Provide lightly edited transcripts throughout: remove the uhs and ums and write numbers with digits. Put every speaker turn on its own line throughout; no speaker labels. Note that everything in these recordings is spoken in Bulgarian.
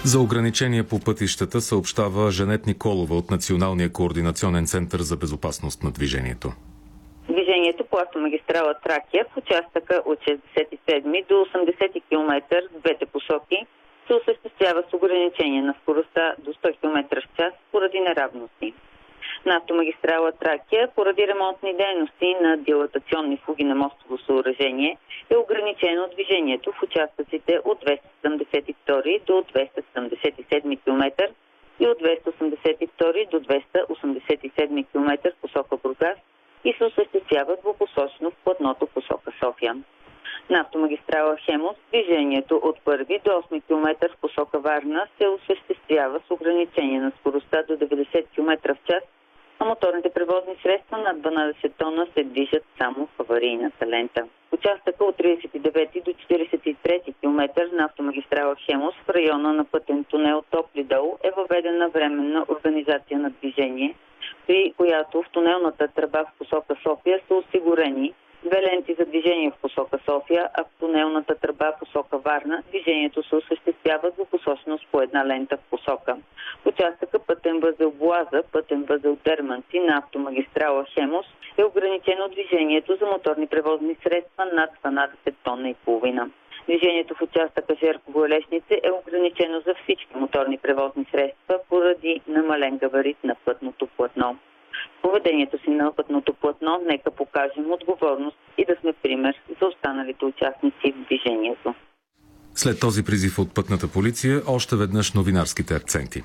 За ограничения по пътищата съобщава Жанет Николова от Националния координационен център за безопасност на движението.
Движението по автомагистрала Тракия в участъка от 67 до 80 км в двете посоки се осъществява с ограничение на скоростта до 100 км в час поради неравности. На автомагистрала Тракия поради ремонтни дейности на дилатационни фуги на мостово съоръжение е ограничено движението в участъците от 272 до 277 км и от 282 до 287 км в посока Бургас и се осъществява двупосочно в платното посока София. На автомагистрала Хемус движението от 1 до 8 км в посока Варна се осъществява с ограничение на скоростта до 90 км в час, а моторните превозни средства над 12 тона се движат само в аварийната лента. Участъка от 39 до 43 км на автомагистрала Хемус в района на пътен тунел Топли дол е въведена временна организация на движение, при която в тунелната тръба в посока София са осигурени 2 ленти за движение в посока София, а в тунелната тръба в посока Варна движението се осъществява двупосочно с по една лента в посока. Участъка пътен възел Боаза, пътен възел Дерманци на автомагистрала Хемус е ограничено движението за моторни превозни средства над 12 тона и половина. Движението в участъка Жерково-Елешнице е ограничено за всички моторни превозни средства поради намален габарит на пътното платно. Поведението си на пътното платно нека покажем отговорност и да сме пример за останалите участници в движението.
След този призив от пътната полиция, още веднъж новинарските акценти.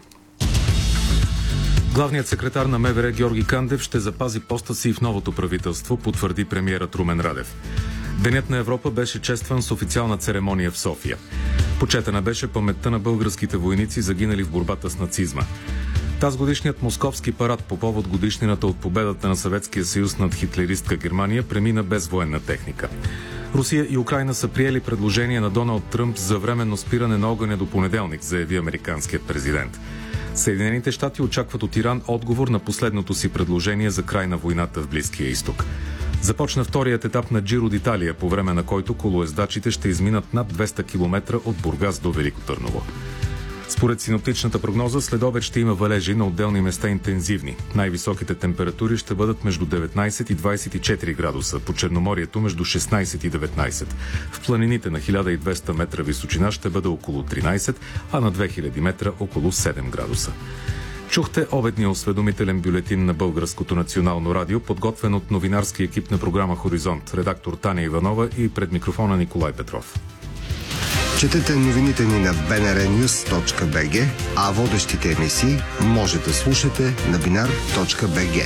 Главният секретар на МВР Георги Кандев ще запази поста си в новото правителство, потвърди премиерът Румен Радев. Денят на Европа беше честван с официална церемония в София. Почетена беше паметта на българските войници, загинали в борбата с нацизма. Тазгодишният московски парад по повод годишнината от победата на Съветския съюз над хитлеристка Германия премина без военна техника. Русия и Украйна са приели предложение на Доналд Тръмп за временно спиране на огъня до понеделник, заяви американският президент. Съединените щати очакват от Иран отговор на последното си предложение за край на войната в Близкия изток. Започна вторият етап на Джиро д'Италия, по време на който колоездачите ще изминат над 200 км от Бургас до Велико Търново. Според синоптичната прогноза, следобед ще има валежи, на отделни места интензивни. Най-високите температури ще бъдат между 19 и 24 градуса, по Черноморието между 16 и 19. В планините на 1200 метра височина ще бъде около 13, а на 2000 метра около 7 градуса. Чухте обедния осведомителен бюлетин на Българското национално радио, подготвен от новинарски екип на програма Хоризонт, редактор Таня Иванова и пред микрофона Николай Петров.
Четете новините ни на bnrnews.bg, а водещите емисии може да слушате на binar.bg.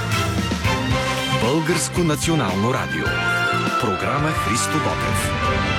Българско национално радио. Програма Христо Ботев.